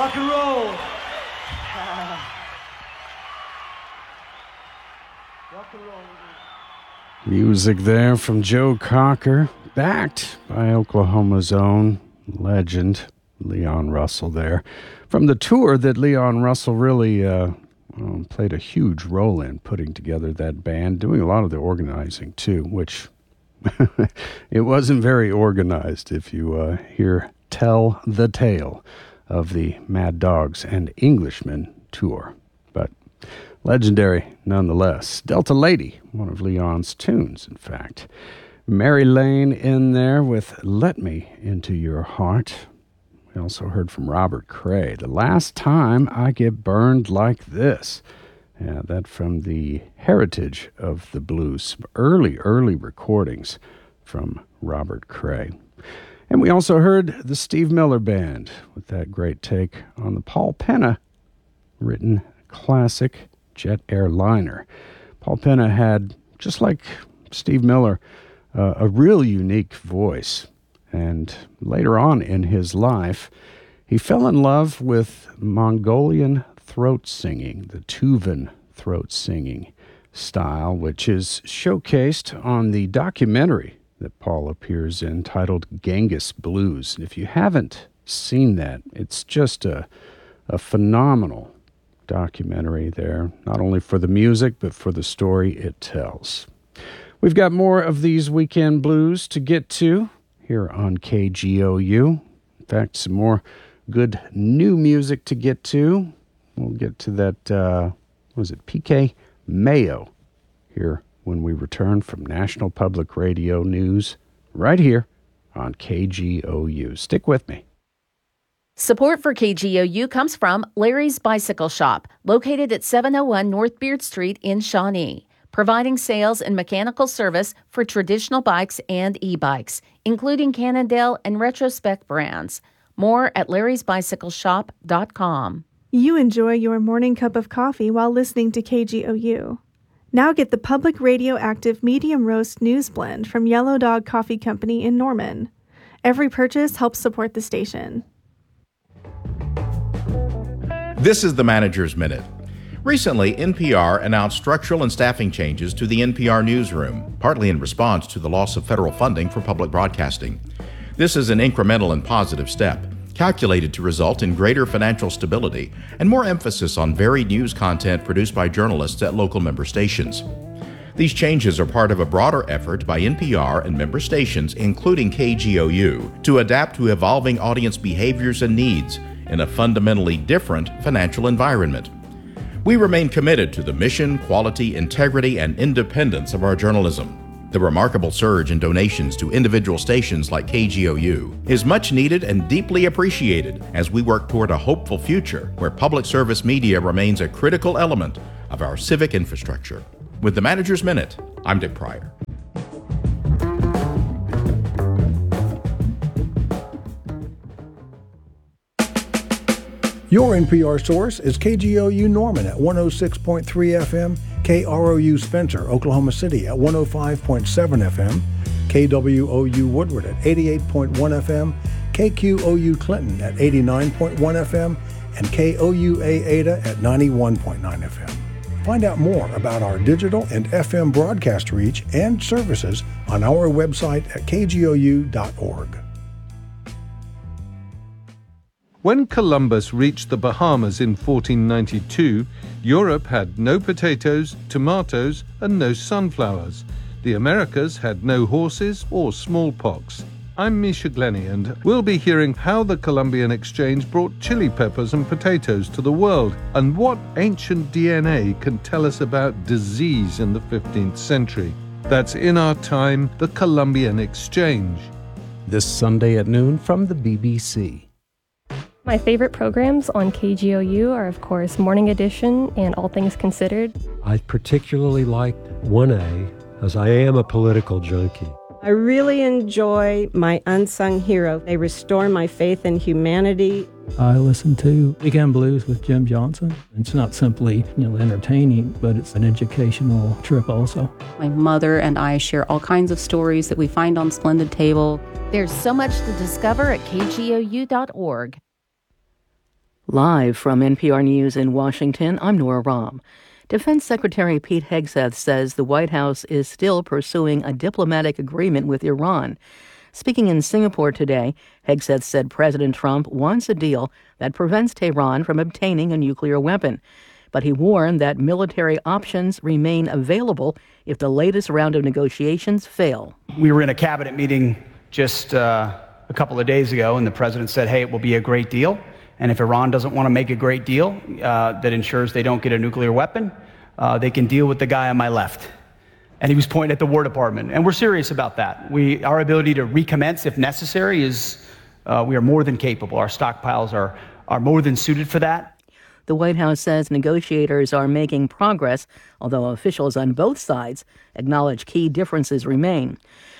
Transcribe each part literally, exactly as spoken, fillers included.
rock and roll. Rock and roll. Music there from Joe Cocker, backed by Oklahoma's own legend, Leon Russell there. From the tour that Leon Russell really uh, um, played a huge role in putting together that band, doing a lot of the organizing too, which it wasn't very organized if you uh, hear Tell the Tale of the Mad Dogs and Englishmen tour. But legendary nonetheless. Delta Lady, one of Leon's tunes, in fact. Mary Lane in there with Let Me Into Your Heart. We also heard from Robert Cray, The Last Time I Get Burned Like This. Yeah, that from the heritage of the blues. Early, early recordings from Robert Cray. And we also heard the Steve Miller Band with that great take on the Paul Penna written classic Jet Airliner. Paul Penna had, just like Steve Miller, uh, a real unique voice. And later on in his life, he fell in love with Mongolian throat singing, the Tuvan throat singing style, which is showcased on the documentary that Paul appears in titled Genghis Blues. And if you haven't seen that, it's just a, a phenomenal documentary there, not only for the music, but for the story it tells. We've got more of these weekend blues to get to here on K G O U. In fact, some more good new music to get to. We'll get to that, uh, what was it, P K Mayo here when we return from National Public Radio News right here on K G O U. Stick with me. Support for K G O U comes from Larry's Bicycle Shop, located at seven oh one North Beard Street in Shawnee, providing sales and mechanical service for traditional bikes and e-bikes, including Cannondale and Retrospect brands. More at larrys bicycle shop dot com. You enjoy your morning cup of coffee while listening to K G O U. Now get the Public Radioactive Medium Roast News Blend from Yellow Dog Coffee Company in Norman. Every purchase helps support the station. This is the Manager's Minute. Recently, N P R announced structural and staffing changes to the N P R newsroom, partly in response to the loss of federal funding for public broadcasting. This is an incremental and positive step, calculated to result in greater financial stability and more emphasis on varied news content produced by journalists at local member stations. These changes are part of a broader effort by N P R and member stations, including K G O U, to adapt to evolving audience behaviors and needs in a fundamentally different financial environment. We remain committed to the mission, quality, integrity, and independence of our journalism. The remarkable surge in donations to individual stations like K G O U is much needed and deeply appreciated as we work toward a hopeful future where public service media remains a critical element of our civic infrastructure. With the Manager's Minute, I'm Dick Pryor. Your N P R source is K G O U Norman at one oh six point three F M, K R O U Spencer, Oklahoma City at one oh five point seven F M, K W O U Woodward at eighty-eight point one F M, K Q O U Clinton at eighty-nine point one F M, and K O U A Ada at ninety-one point nine F M. Find out more about our digital and F M broadcast reach and services on our website at K G O U dot org. When Columbus reached the Bahamas in fourteen ninety-two, Europe had no potatoes, tomatoes, and no sunflowers. The Americas had no horses or smallpox. I'm Misha Glenny, and we'll be hearing how the Columbian Exchange brought chili peppers and potatoes to the world, and what ancient D N A can tell us about disease in the fifteenth century. That's In Our Time, the Columbian Exchange. This Sunday at noon from the B B C. My favorite programs on K G O U are, of course, Morning Edition and All Things Considered. I particularly liked one A, as I am a political junkie. I really enjoy My Unsung Hero. They restore my faith in humanity. I listen to Weekend Blues with Jim Johnson. It's not simply, you know, entertaining, but it's an educational trip also. My mother and I share all kinds of stories that we find on Splendid Table. There's so much to discover at K G O U dot org. Live from N P R News in Washington, I'm Nora Rahm. Defense Secretary Pete Hegseth says the White House is still pursuing a diplomatic agreement with Iran. Speaking in Singapore today, Hegseth said President Trump wants a deal that prevents Tehran from obtaining a nuclear weapon. But he warned that military options remain available if the latest round of negotiations fail. We were in a cabinet meeting just uh, a couple of days ago, and the president said, hey, it will be a great deal. And if Iran doesn't want to make a great deal uh, that ensures they don't get a nuclear weapon, uh, they can deal with the guy on my left. And he was pointing at the War Department. And we're serious about that. We, our ability to recommence if necessary is, uh, we are more than capable. Our stockpiles are, are more than suited for that. The White House says negotiators are making progress, although officials on both sides acknowledge key differences remain.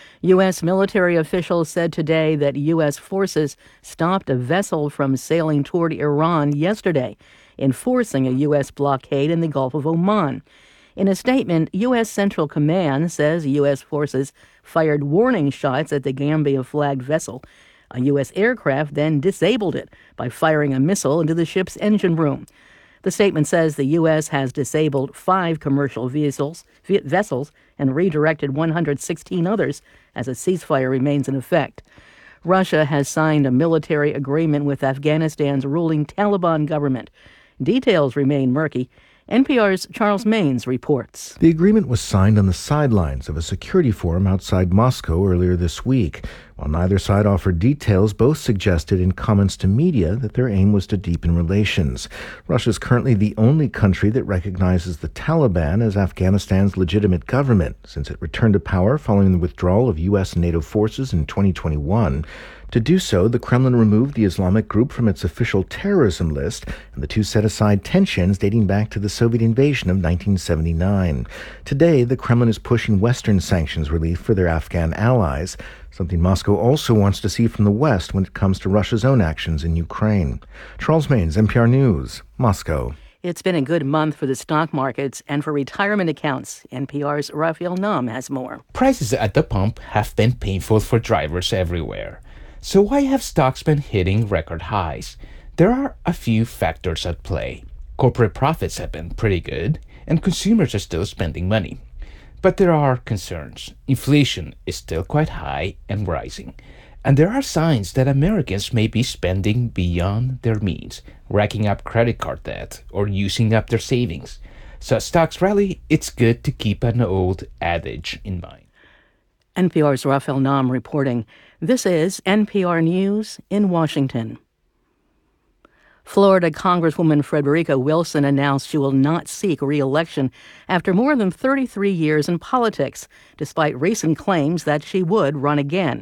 U S military officials said today that U S forces stopped a vessel from sailing toward Iran yesterday, enforcing a U S blockade in the Gulf of Oman. In a statement, U S Central Command says U S forces fired warning shots at the Gambia-flagged vessel. A U S aircraft then disabled it by firing a missile into the ship's engine room. The statement says the U S has disabled five commercial vessels, vessels and redirected one hundred sixteen others as a ceasefire remains in effect. Russia has signed a military agreement with Afghanistan's ruling Taliban government. Details remain murky. N P R's Charles Maynes reports. The agreement was signed on the sidelines of a security forum outside Moscow earlier this week. While neither side offered details, both suggested in comments to media that their aim was to deepen relations. Russia is currently the only country that recognizes the Taliban as Afghanistan's legitimate government, since it returned to power following the withdrawal of U S and NATO forces in twenty twenty-one. To do so, the Kremlin removed the Islamic group from its official terrorism list, and the two set aside tensions dating back to the Soviet invasion of nineteen seventy-nine. Today, the Kremlin is pushing Western sanctions relief for their Afghan allies, something Moscow also wants to see from the West when it comes to Russia's own actions in Ukraine. Charles Maynes, N P R News, Moscow. It's been a good month for the stock markets and for retirement accounts. N P R's Raphael Nam has more. Prices at the pump have been painful for drivers everywhere. So why have stocks been hitting record highs? There are a few factors at play. Corporate profits have been pretty good, and consumers are still spending money. But there are concerns. Inflation is still quite high and rising. And there are signs that Americans may be spending beyond their means, racking up credit card debt or using up their savings. So as stocks rally, it's good to keep an old adage in mind. N P R's Raphael Nam reporting. This is N P R News in Washington. Florida Congresswoman Frederica Wilson announced she will not seek re-election after more than thirty-three years in politics, despite recent claims that she would run again.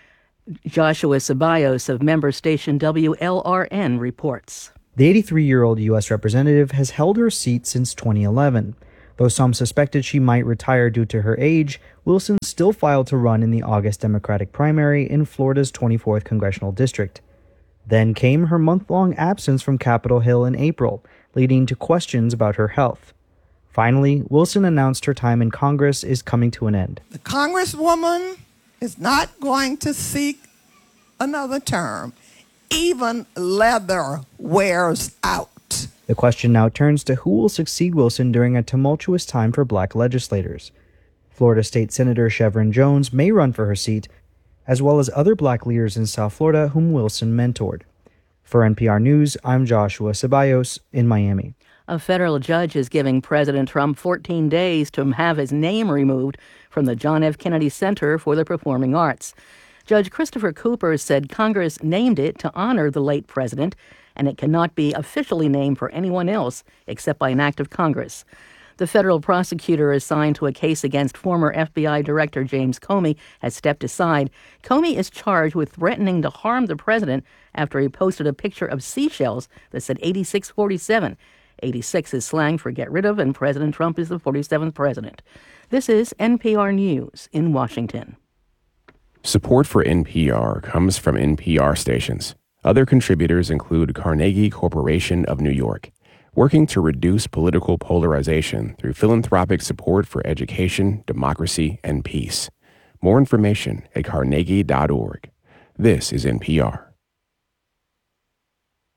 Joshua Ceballos of member station W L R N reports. The eighty-three-year-old U S representative has held her seat since twenty eleven. Though some suspected she might retire due to her age, Wilson still filed to run in the August Democratic primary in Florida's twenty-fourth congressional district. Then came her month-long absence from Capitol Hill in April, leading to questions about her health. Finally, Wilson announced her time in Congress is coming to an end. The Congresswoman is not going to seek another term. Even leather wears out. The question now turns to who will succeed Wilson during a tumultuous time for black legislators. Florida State Senator Chevron Jones may run for her seat, as well as other black leaders in South Florida whom Wilson mentored. For N P R News, I'm Joshua Ceballos in Miami. A federal judge is giving President Trump fourteen days to have his name removed from the John F. Kennedy Center for the Performing Arts. Judge Christopher Cooper said Congress named it to honor the late president, and it cannot be officially named for anyone else except by an act of Congress. The federal prosecutor assigned to a case against former F B I Director James Comey has stepped aside. Comey is charged with threatening to harm the president after he posted a picture of seashells that said eighty-six forty-seven. eighty-six is slang for get rid of, and President Trump is the forty-seventh president. This is N P R News in Washington. Support for N P R comes from N P R stations. Other contributors include Carnegie Corporation of New York, working to reduce political polarization through philanthropic support for education, democracy, and peace. More information at carnegie dot org. This is N P R.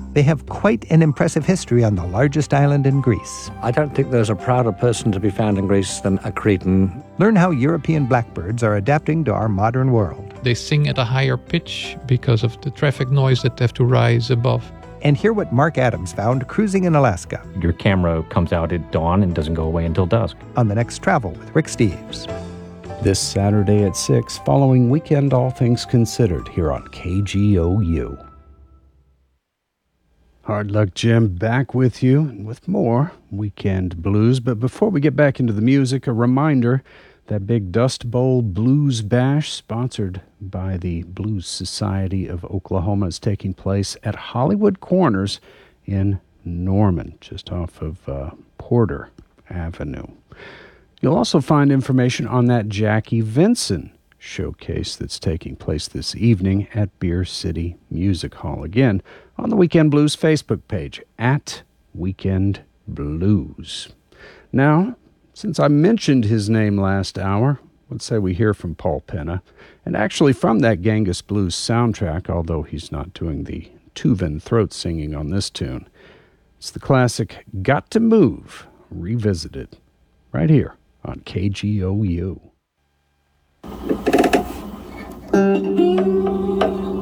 They have quite an impressive history on the largest island in Greece. I don't think there's a prouder person to be found in Greece than a Cretan. Learn how European blackbirds are adapting to our modern world. They sing at a higher pitch because of the traffic noise that they have to rise above. And hear what Mark Adams found cruising in Alaska. Your camera comes out at dawn and doesn't go away until dusk. On the next Travel with Rick Steves. This Saturday at six, following Weekend All Things Considered here on K G O U. Hard Luck Jim back with you with more Weekend Blues. But before we get back into the music, a reminder that big Dust Bowl Blues Bash, sponsored by the Blues Society of Oklahoma, is taking place at Hollywood Corners in Norman, just off of uh, Porter Avenue. You'll also find information on that Jackie Vinson showcase that's taking place this evening at Beer City Music Hall. Again, on the Weekend Blues Facebook page, at Weekend Blues. Now, since I mentioned his name last hour, let's say we hear from Paul Penna, and actually from that Genghis Blues soundtrack, although he's not doing the Tuvan throat singing on this tune. It's the classic Got to Move, revisited, right here on K G O U.